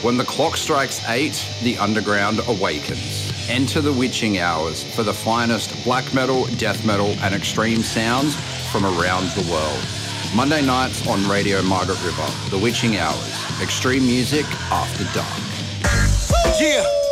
When the clock strikes 8, the underground awakens. Enter the witching hours for the finest black metal, death metal, and extreme sounds from around the world. Monday nights on Radio Margaret River, The Witching Hours. Extreme music after dark. Yeah.